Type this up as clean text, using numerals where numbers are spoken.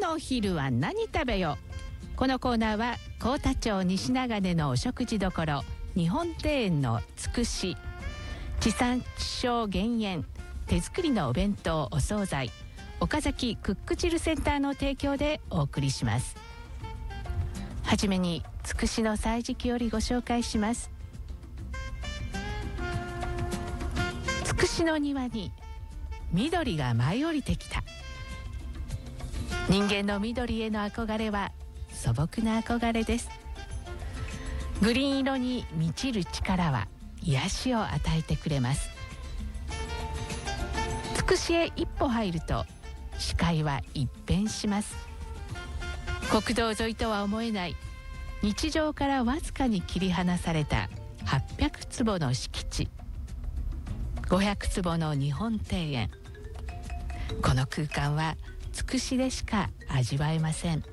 のお昼は何食べよう。このコーナーは幸田町西長根のお食事処日本庭園のつくし、地産地消減塩、手作りのお弁当お惣菜、岡崎クックチルセンターの提供でお送りします。はじめにつくしの歳時記よりご紹介します。つくしの庭に緑が舞い降りてきた。人間の緑への憧れは素朴な憧れです。グリーン色に満ちる力は癒しを与えてくれます。つくしへ一歩入ると視界は一変します。国道沿いとは思えない日常からわずかに切り離された800坪の敷地、500坪の日本庭園。この空間はつくしでしか味わえません。